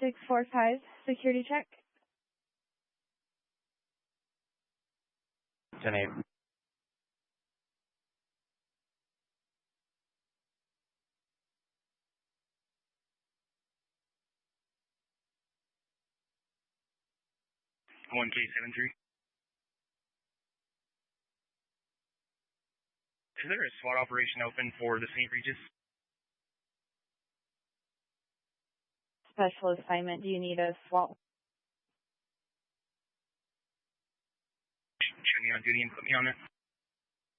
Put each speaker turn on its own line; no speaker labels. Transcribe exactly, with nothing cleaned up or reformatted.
six four five, security check.
ten eight.
one K seven three. Is there a SWAT operation open for the Saint Regis?
Special assignment. Do you need a SWAT?
Show me on duty and put me on it.